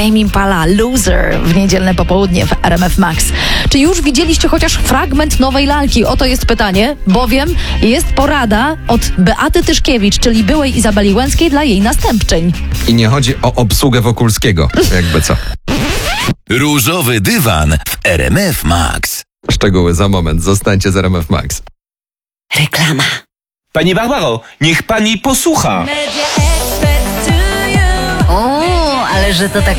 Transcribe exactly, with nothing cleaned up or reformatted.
Tame Impala, Loser w niedzielne popołudnie w R M F Max. Czy już widzieliście chociaż fragment nowej lalki? Oto jest pytanie, bowiem jest porada od Beaty Tyszkiewicz, czyli byłej Izabeli Łęckiej dla jej następczyń. I nie chodzi o obsługę Wokulskiego, jakby co. Różowy dywan w R M F Max. Szczegóły za moment, zostańcie z R M F Max. Reklama. Pani Barbaro, niech pani posłucha. O, ale że to tak